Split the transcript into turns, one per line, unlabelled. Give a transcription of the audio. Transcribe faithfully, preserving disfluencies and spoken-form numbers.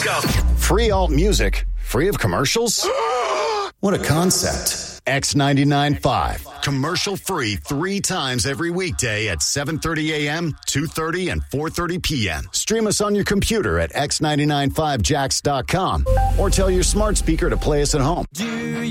Let's go.
Free alt music, free of commercials? What a concept. X ninety-nine point five. Commercial free three times every weekday at seven thirty a.m., two thirty, and four thirty p.m. Stream us on your computer at x nine nine five jacks dot com or tell your smart speaker to play us at home.
Do